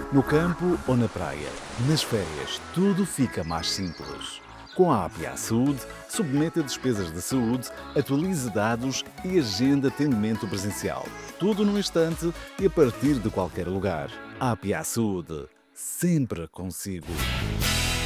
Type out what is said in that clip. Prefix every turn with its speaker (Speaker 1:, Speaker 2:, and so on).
Speaker 1: No campo ou na praia, nas férias, tudo fica mais simples. Com a APA Saúde, submeta despesas de saúde, atualize dados e agenda atendimento presencial. Tudo num instante e a partir de qualquer lugar. APA Saúde, sempre consigo.